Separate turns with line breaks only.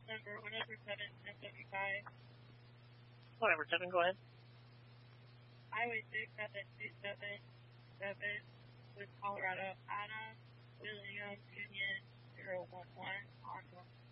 number 107-1075.
Whatever, Devin, go ahead.
Highway 6727 with Colorado, Anna, William Union 011 on